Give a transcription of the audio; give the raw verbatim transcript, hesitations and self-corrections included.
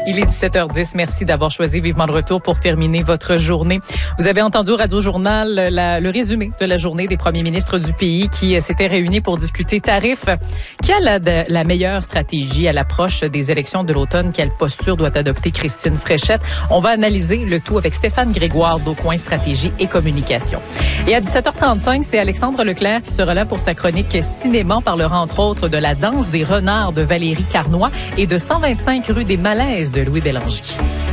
Il est dix-sept heures dix. Merci d'avoir choisi Vivement de retour pour terminer votre journée. Vous avez entendu au Radio Journal la, le résumé de la journée des premiers ministres du pays qui s'étaient réunis pour discuter tarifs. Qui a la, la meilleure stratégie à l'approche des élections de l'automne? Quelle posture doit adopter Christine Fréchette? On va analyser le tout avec Stéphane Grégoire d'Aucoin Stratégie et Communication. Et à dix-sept heures trente-cinq, c'est Alexandre Leclerc qui sera là pour sa chronique cinéma. On parlera entre autres de La danse des renards de Valérie Carnoy et de cent vingt-cinq rue des Malaises de Louis Bélanger.